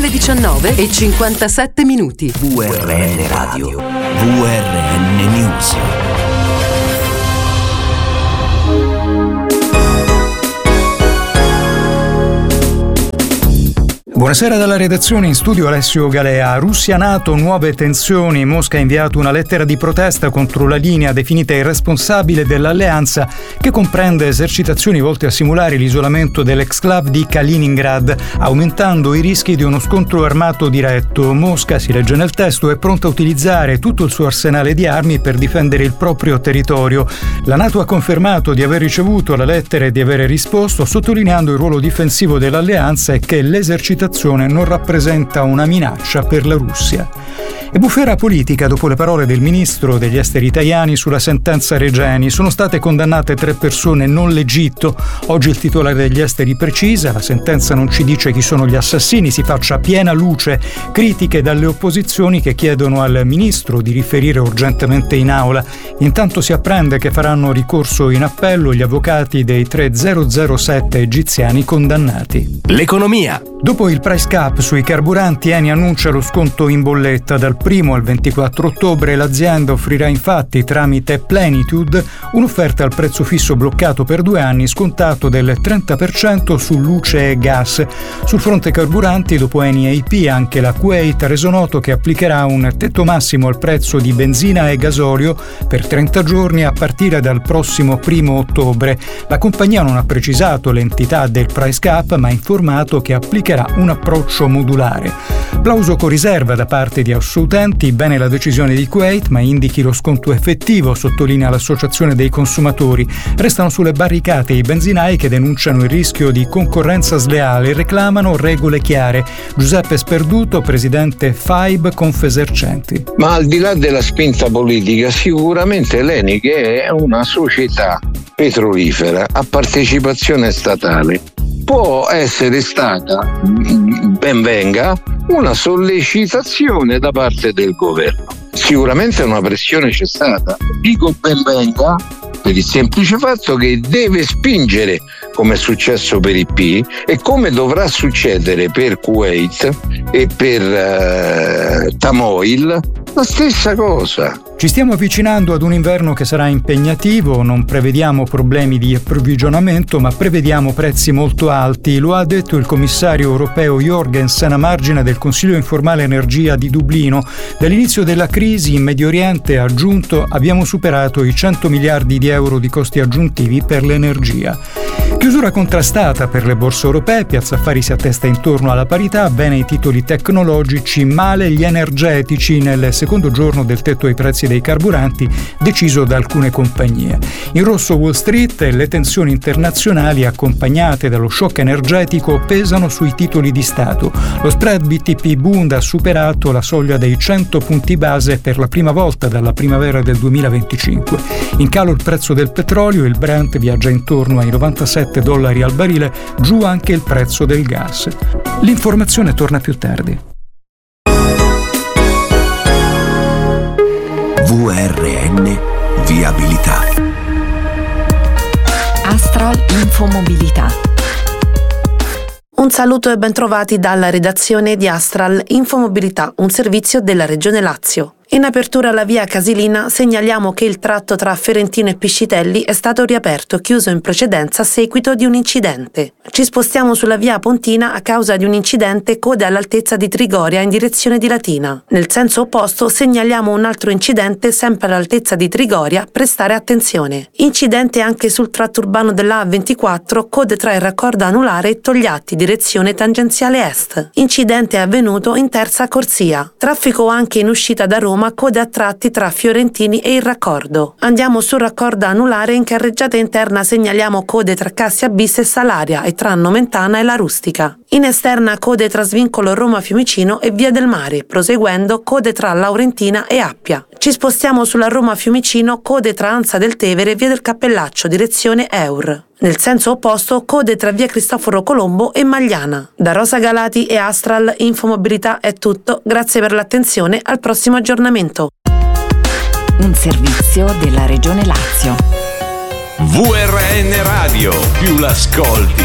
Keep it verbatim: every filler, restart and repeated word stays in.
le diciannove e cinquantasette minuti. V R N Radio, V R N News. Buonasera dalla redazione, in studio Alessio Galea. Russia-NATO, nuove tensioni. Mosca ha inviato una lettera di protesta contro la linea definita irresponsabile dell'alleanza, che comprende esercitazioni volte a simulare l'isolamento dell'exclave di Kaliningrad, aumentando i rischi di uno scontro armato diretto. Mosca, si legge nel testo, è pronta a utilizzare tutto il suo arsenale di armi per difendere il proprio territorio. La NATO ha confermato di aver ricevuto la lettera e di aver risposto, sottolineando il ruolo difensivo dell'alleanza e che l'esercitazione non rappresenta una minaccia per la Russia. E bufera politica dopo le parole del ministro degli esteri italiani sulla sentenza Regeni. Sono state condannate tre persone non l'Egitto. Oggi il titolare degli esteri precisa: la sentenza non ci dice chi sono gli assassini, si faccia piena luce. Critiche dalle opposizioni che chiedono al ministro di riferire urgentemente in aula. Intanto si apprende che faranno ricorso in appello gli avvocati dei tre zero zero sette egiziani condannati. L'economia. Dopo il price cap sui carburanti, Eni annuncia lo sconto in bolletta. Dal primo al ventiquattro ottobre l'azienda offrirà infatti tramite Plenitude un'offerta al prezzo fisso bloccato per due anni, scontato del trenta per cento su luce e gas. Sul fronte carburanti, dopo Eni e I P, anche la Kuwait ha reso noto che applicherà un tetto massimo al prezzo di benzina e gasolio per trenta giorni a partire dal prossimo primo ottobre. La compagnia non ha precisato l'entità del price cap, ma ha informato che applicherà un approccio modulare. Plauso con riserva da parte di utenti, bene la decisione di Kuwait, ma indichi lo sconto effettivo, sottolinea l'associazione dei consumatori. Restano sulle barricate i benzinai che denunciano il rischio di concorrenza sleale e reclamano regole chiare. Giuseppe Sperduto, presidente F A I B Confesercenti. Ma al di là della spinta politica, sicuramente l'Eni, che è una società petrolifera a partecipazione statale, può essere stata, ben venga, una sollecitazione da parte del governo. Sicuramente una pressione c'è stata. Dico ben venga per il semplice fatto che deve spingere, come è successo per I P e come dovrà succedere per Kuwait e per uh, Tamoil, la stessa cosa. Ci stiamo avvicinando ad un inverno che sarà impegnativo, non prevediamo problemi di approvvigionamento, ma prevediamo prezzi molto alti. Lo ha detto il commissario europeo Jorgensen a margine del Consiglio informale energia di Dublino. Dall'inizio della crisi in Medio Oriente, ha aggiunto, abbiamo superato i cento miliardi di euro di costi aggiuntivi per l'energia. Chiusura contrastata per le borse europee, Piazza Affari si attesta intorno alla parità, bene i titoli tecnologici, male gli energetici nel secondo giorno del tetto ai prezzi dei carburanti deciso da alcune compagnie. In rosso Wall Street, le tensioni internazionali accompagnate dallo shock energetico pesano sui titoli di Stato. Lo spread B T P Bund ha superato la soglia dei cento punti base per la prima volta dalla primavera del duemilaventicinque. In calo il prezzo del petrolio, il Brent viaggia intorno ai novantasette dollari al barile, giù anche il prezzo del gas. L'informazione torna più tardi. V R N Viabilità. Astral Infomobilità. Un saluto e bentrovati dalla redazione di Astral Infomobilità, un servizio della Regione Lazio. In apertura alla via Casilina segnaliamo che il tratto tra Ferentino e Piscitelli è stato riaperto, chiuso in precedenza a seguito di un incidente. Ci spostiamo sulla via Pontina a causa di un incidente code all'altezza di Trigoria in direzione di Latina. Nel senso opposto segnaliamo un altro incidente sempre all'altezza di Trigoria, prestare attenzione. Incidente anche sul tratto urbano della A ventiquattro, code tra il raccordo anulare e Togliatti, direzione tangenziale est. Incidente avvenuto in terza corsia. Traffico anche in uscita da Roma, code a tratti tra Fiorentini e il raccordo. Andiamo sul raccordo anulare, in carreggiata interna segnaliamo code tra Cassia Bis e Salaria e tra Nomentana e La Rustica. In esterna code tra Svincolo Roma Fiumicino e Via del Mare, proseguendo code tra Laurentina e Appia. Ci spostiamo sulla Roma Fiumicino, code tra Anza del Tevere e Via del Cappellaccio, direzione Eur. Nel senso opposto, code tra Via Cristoforo Colombo e Magliana. Da Rosa Galati e Astral Infomobilità è tutto, grazie per l'attenzione, al prossimo aggiornamento. Un servizio della Regione Lazio. V R N Radio, più l'ascolti